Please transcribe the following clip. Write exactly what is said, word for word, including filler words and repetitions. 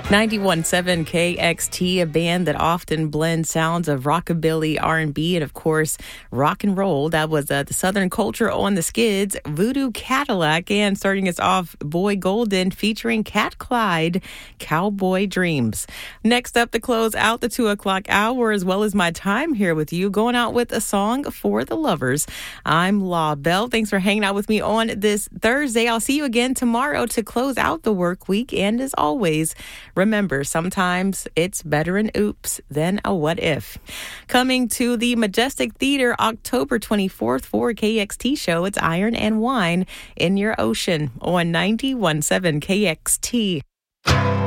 ninety-one point seven K X T, a band that often blends sounds of rockabilly, R and B, and of course, rock and roll. That was uh, the Southern Culture on the Skids, Voodoo Cadillac, and starting us off, Boy Golden featuring Cat Clyde, Cowboy Dreams. Next up to close out the two o'clock hour, as well as my time here with you, going out with a song for the lovers. I'm La Belle. Thanks for hanging out with me on this Thursday. I'll see you again tomorrow to close out the work week, and as always, remember, sometimes it's better an oops than a what if. Coming to the Majestic Theater October twenty-fourth for K X T show, it's Iron and Wine in Your Ocean on ninety-one point seven K X T.